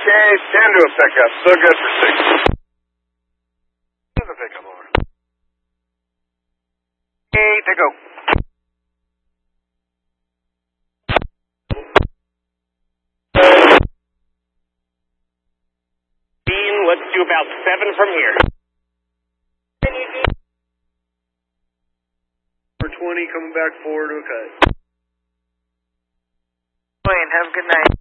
Okay, 10 to a pickup. Still good for 6. To the pickup, over. Hey, to go. Dean, let's do about 7 from here. 20 coming back forward to a cut. Wayne, have a good night.